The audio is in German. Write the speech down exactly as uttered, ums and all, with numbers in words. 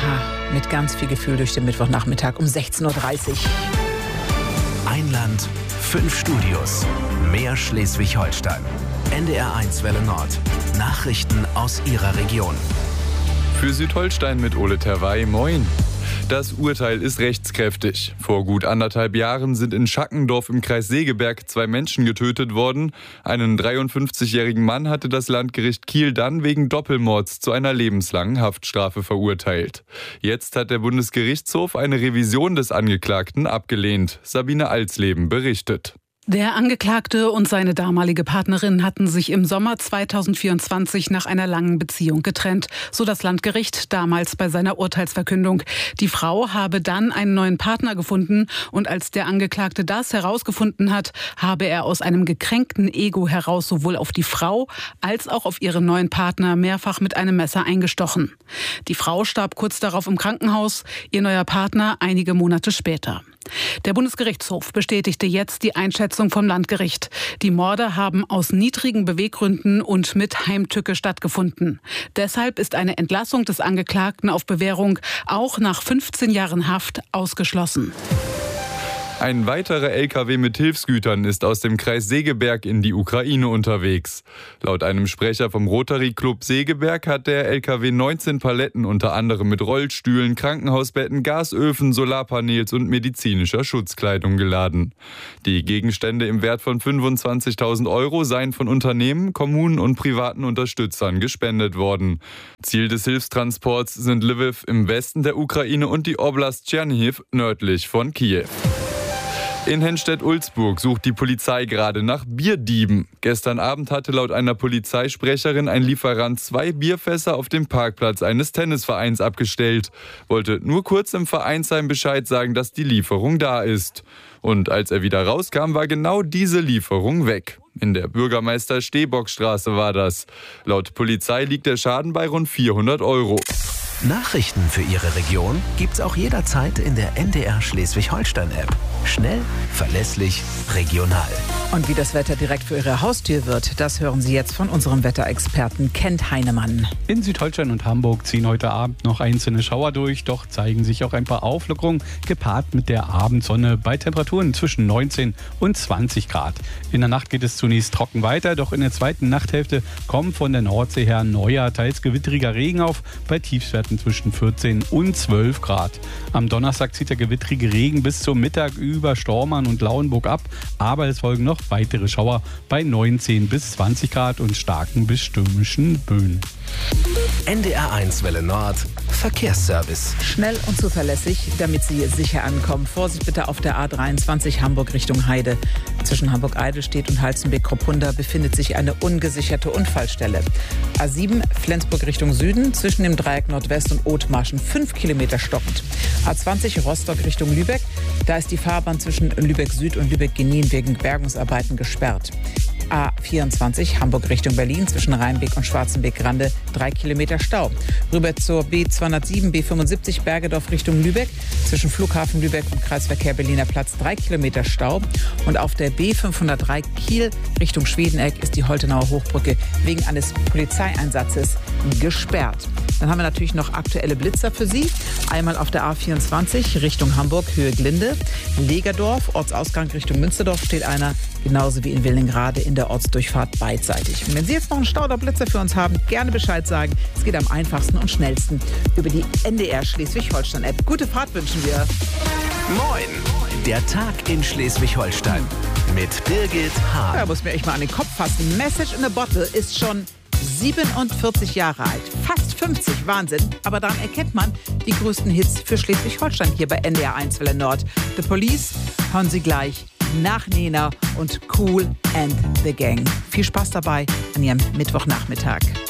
Ha, mit ganz viel Gefühl durch den Mittwochnachmittag um sechzehn Uhr dreißig. Ein Land, fünf Studios, mehr Schleswig-Holstein. N D R eins Welle Nord. Nachrichten aus Ihrer Region. Für Südholstein mit Ole Terwey, moin. Das Urteil ist rechtskräftig. Vor gut anderthalb Jahren sind in Schackendorf im Kreis Segeberg zwei Menschen getötet worden. Einen dreiundfünfzigjährigen Mann hatte das Landgericht Kiel dann wegen Doppelmords zu einer lebenslangen Haftstrafe verurteilt. Jetzt hat der Bundesgerichtshof eine Revision des Angeklagten abgelehnt. Sabine Alsleben berichtet. Der Angeklagte und seine damalige Partnerin hatten sich im Sommer zweitausendvierundzwanzig nach einer langen Beziehung getrennt, so das Landgericht damals bei seiner Urteilsverkündung. Die Frau habe dann einen neuen Partner gefunden und als der Angeklagte das herausgefunden hat, habe er aus einem gekränkten Ego heraus sowohl auf die Frau als auch auf ihren neuen Partner mehrfach mit einem Messer eingestochen. Die Frau starb kurz darauf im Krankenhaus, ihr neuer Partner einige Monate später. Der Bundesgerichtshof bestätigte jetzt die Einschätzung vom Landgericht. Die Morde haben aus niedrigen Beweggründen und mit Heimtücke stattgefunden. Deshalb ist eine Entlassung des Angeklagten auf Bewährung auch nach fünfzehn Jahren Haft ausgeschlossen. Ein weiterer L K W mit Hilfsgütern ist aus dem Kreis Segeberg in die Ukraine unterwegs. Laut einem Sprecher vom Rotary Club Segeberg hat der L K W neunzehn Paletten unter anderem mit Rollstühlen, Krankenhausbetten, Gasöfen, Solarpanels und medizinischer Schutzkleidung geladen. Die Gegenstände im Wert von fünfundzwanzigtausend Euro seien von Unternehmen, Kommunen und privaten Unterstützern gespendet worden. Ziel des Hilfstransports sind Lviv im Westen der Ukraine und die Oblast Tschernihiv nördlich von Kiew. In Henstedt-Ulzburg sucht die Polizei gerade nach Bierdieben. Gestern Abend hatte laut einer Polizeisprecherin ein Lieferant zwei Bierfässer auf dem Parkplatz eines Tennisvereins abgestellt. Wollte nur kurz im Vereinsheim Bescheid sagen, dass die Lieferung da ist. Und als er wieder rauskam, war genau diese Lieferung weg. In der Bürgermeister-Stehbock-Straße war das. Laut Polizei liegt der Schaden bei rund vierhundert Euro. Nachrichten für Ihre Region gibt's auch jederzeit in der N D R Schleswig-Holstein-App. Schnell, verlässlich, regional. Und wie das Wetter direkt für Ihre Haustür wird, das hören Sie jetzt von unserem Wetterexperten Kent Heinemann. In Südholstein und Hamburg ziehen heute Abend noch einzelne Schauer durch, doch zeigen sich auch ein paar Auflockerungen, gepaart mit der Abendsonne bei Temperaturen zwischen neunzehn und zwanzig Grad. In der Nacht geht es zunächst trocken weiter, doch in der zweiten Nachthälfte kommt von der Nordsee her neuer, teils gewitteriger Regen auf, bei Tiefstwerten zwischen vierzehn und zwölf Grad. Am Donnerstag zieht der gewittrige Regen bis zum Mittag über Stormarn und Lauenburg ab, aber es folgen noch weitere Schauer bei neunzehn bis zwanzig Grad und starken bis stürmischen Böen. N D R eins Welle Nord, Verkehrsservice. Schnell und zuverlässig, damit Sie sicher ankommen. Vorsicht bitte auf der A dreiundzwanzig Hamburg Richtung Heide. Zwischen Hamburg-Eidelstedt und Halstenbek-Kropunda befindet sich eine ungesicherte Unfallstelle. A sieben Flensburg Richtung Süden, zwischen dem Dreieck Nordwest und Othmarschen fünf Kilometer stockend. A zwanzig Rostock Richtung Lübeck, da ist die Fahrbahn zwischen Lübeck Süd und Lübeck Genin wegen Bergungsarbeiten gesperrt. A vierundzwanzig Hamburg Richtung Berlin, zwischen Rheinbeck und Schwarzenbeck-Grande drei Kilometer Stau. Rüber zur B zweihundertsieben, B fünfundsiebzig Bergedorf Richtung Lübeck, zwischen Flughafen Lübeck und Kreisverkehr Berliner Platz drei Kilometer Stau. Und auf der B fünfhundertdrei Kiel Richtung Schwedeneck ist die Holtenauer Hochbrücke wegen eines Polizeieinsatzes gesperrt. Dann haben wir natürlich noch aktuelle Blitzer für Sie. Einmal auf der A vierundzwanzig Richtung Hamburg, Höhe Glinde. Legerdorf, Ortsausgang Richtung Münsterdorf steht einer, genauso wie in Willingrade in der Ortsdurchfahrt beidseitig. Und wenn Sie jetzt noch einen Stau oder Blitzer für uns haben, gerne Bescheid sagen. Es geht am einfachsten und schnellsten über die N D R Schleswig-Holstein-App. Gute Fahrt wünschen wir. Moin, der Tag in Schleswig-Holstein mit Birgit Hahn. Da muss mir echt mal an den Kopf fassen. Message in a Bottle ist schon siebenundvierzig Jahre alt. Fast fünfzig, Wahnsinn. Aber daran erkennt man die größten Hits für Schleswig-Holstein hier bei N D R eins Welle Nord. The Police hören Sie gleich nach Nena und Kool and the Gang. Viel Spaß dabei an Ihrem Mittwochnachmittag.